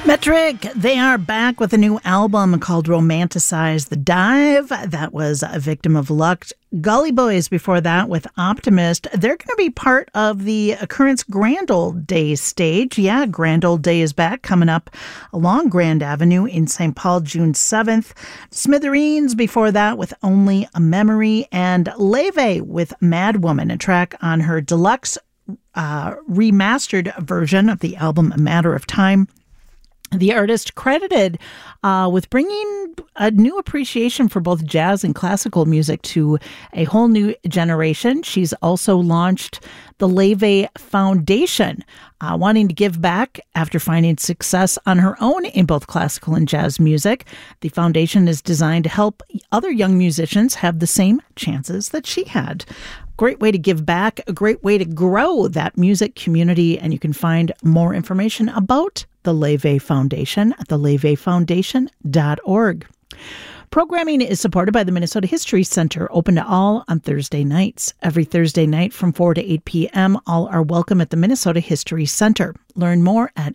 Metric, they are back with a new album called Romanticize the Dive. That was A Victim of Luck. Gully Boys before that with Optimist. They're going to be part of the Occurrence Grand Old Day stage. Yeah, Grand Old Day is back, coming up along Grand Avenue in St. Paul, June 7th. Smithereens before that with Only a Memory. And Leve with Mad Woman, a track on her deluxe remastered version of the album A Matter of Time. The artist credited with bringing a new appreciation for both jazz and classical music to a whole new generation. She's also launched the Leve Foundation, wanting to give back after finding success on her own in both classical and jazz music. The foundation is designed to help other young musicians have the same chances that she had. Great way to give back, a great way to grow that music community, and you can find more information about the Leve Foundation at thelevefoundation.org. Programming is supported by the Minnesota History Center, open to all on Thursday nights. Every Thursday night from 4 to 8 p.m., all are welcome at the Minnesota History Center. Learn more at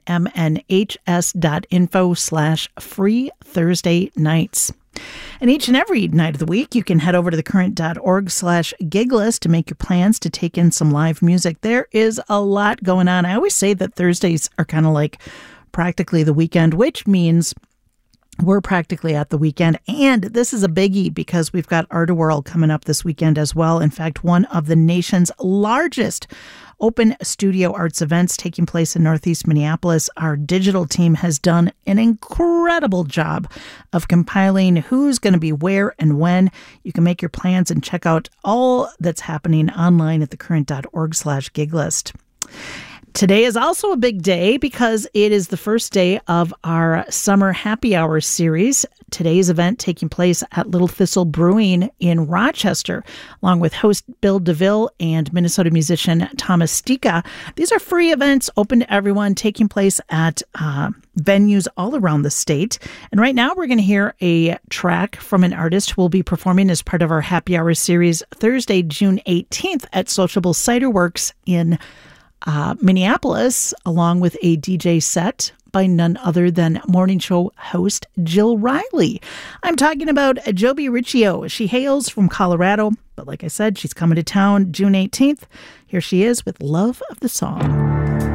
mnhs.info/free Thursday nights. And each and every night of the week, you can head over to thecurrent.org/giglist to make your plans to take in some live music. There is a lot going on. I always say that Thursdays are kind of like practically the weekend, which means we're practically at the weekend. And this is a biggie because we've got Art-A-Whirl coming up this weekend as well. In fact, one of the nation's largest open studio arts events taking place in Northeast Minneapolis. Our digital team has done an incredible job of compiling who's going to be where and when. You can make your plans and check out all that's happening online at thecurrent.org/giglist. Today is also a big day because it is the first day of our Summer Happy Hour series. Today's event taking place at Little Thistle Brewing in Rochester, along with host Bill DeVille and Minnesota musician Thomas Stika. These are free events open to everyone, taking place at venues all around the state. And right now we're going to hear a track from an artist who will be performing as part of our Happy Hour series Thursday, June 18th at Sociable Cider Works in Minneapolis, along with a DJ set by none other than morning show host Jill Riley. I'm talking about Joby Riccio. She hails from Colorado, but like I said, she's coming to town June 18th. Here she is with Love of the Song.